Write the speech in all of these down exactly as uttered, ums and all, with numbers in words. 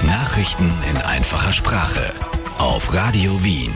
Nachrichten in einfacher Sprache auf Radio Wien.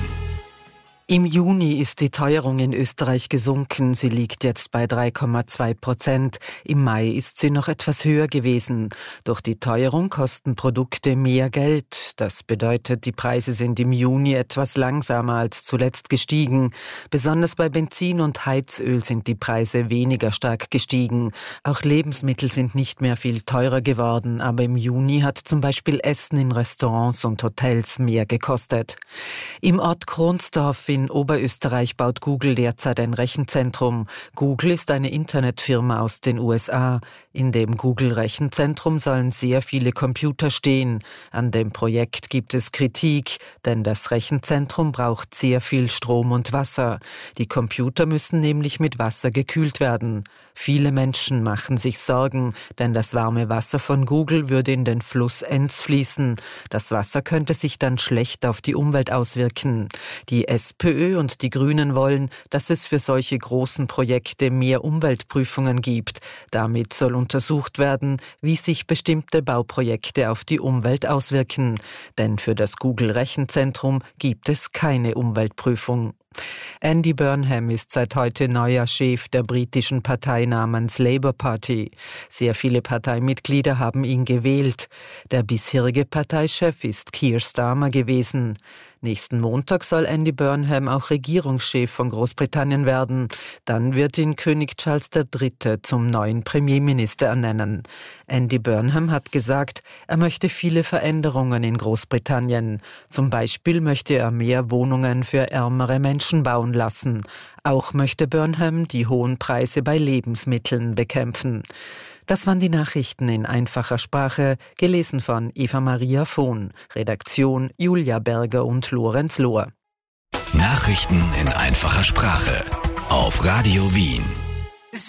Im Juni ist die Teuerung in Österreich gesunken. Sie liegt jetzt bei drei Komma zwei Prozent. Im Mai ist sie noch etwas höher gewesen. Durch die Teuerung kosten Produkte mehr Geld. Das bedeutet, die Preise sind im Juni etwas langsamer als zuletzt gestiegen. Besonders bei Benzin und Heizöl sind die Preise weniger stark gestiegen. Auch Lebensmittel sind nicht mehr viel teurer geworden. Aber im Juni hat zum Beispiel Essen in Restaurants und Hotels mehr gekostet. Im Ort Kronsdorf in Oberösterreich baut Google derzeit ein Rechenzentrum. Google ist eine Internetfirma aus den U S A. In dem Google-Rechenzentrum sollen sehr viele Computer stehen. An dem Projekt gibt es Kritik, denn das Rechenzentrum braucht sehr viel Strom und Wasser. Die Computer müssen nämlich mit Wasser gekühlt werden. Viele Menschen machen sich Sorgen, denn das warme Wasser von Google würde in den Fluss Enz fließen. Das Wasser könnte sich dann schlecht auf die Umwelt auswirken. Die SPÖ und die Grünen wollen, dass es für solche großen Projekte mehr Umweltprüfungen gibt. Damit soll untersucht werden, wie sich bestimmte Bauprojekte auf die Umwelt auswirken. Denn für das Google-Rechenzentrum gibt es keine Umweltprüfung. Andy Burnham ist seit heute neuer Chef der britischen Partei namens Labour Party. Sehr viele Parteimitglieder haben ihn gewählt. Der bisherige Parteichef ist Keir Starmer gewesen. Nächsten Montag soll Andy Burnham auch Regierungschef von Großbritannien werden. Dann wird ihn König Charles der Dritte zum neuen Premierminister ernennen. Andy Burnham hat gesagt, er möchte viele Veränderungen in Großbritannien. Zum Beispiel möchte er mehr Wohnungen für ärmere Menschen bauen lassen. Auch möchte Burnham die hohen Preise bei Lebensmitteln bekämpfen. Das waren die Nachrichten in einfacher Sprache, gelesen von Eva-Maria Vohn, Redaktion Julia Berger und Lorenz Lohr. Nachrichten in einfacher Sprache auf Radio Wien.